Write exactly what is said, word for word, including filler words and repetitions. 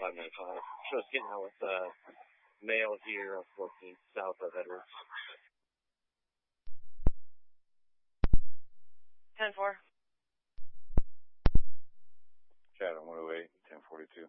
five nine five. Just getting out with uh, mail here on fourteenth south of Edwards. ten four. Chatham one oh eight, ten forty-two.